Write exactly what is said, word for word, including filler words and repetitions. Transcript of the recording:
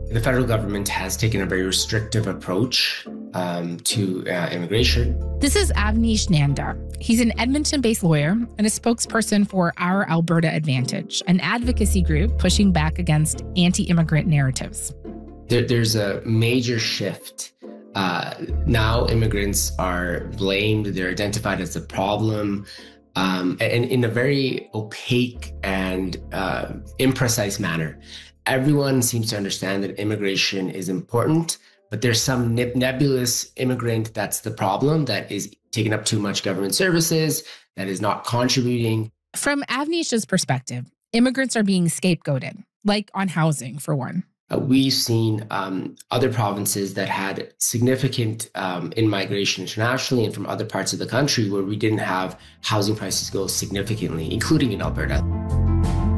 The federal government has taken a very restrictive approach um, to uh, immigration. This is Avnish Nanda. He's an Edmonton-based lawyer and a spokesperson for Our Alberta Advantage, an advocacy group pushing back against anti-immigrant narratives. There, there's a major shift. Uh, now immigrants are blamed, they're identified as a problem, um, and in a very opaque and uh, imprecise manner. Everyone seems to understand that immigration is important, but there's some nebulous immigrant that's the problem, that is taking up too much government services, that is not contributing. From Avnish's perspective, immigrants are being scapegoated, like on housing, for one. Uh, we've seen um, other provinces that had significant um, in-migration internationally and from other parts of the country where we didn't have housing prices go significantly, including in Alberta.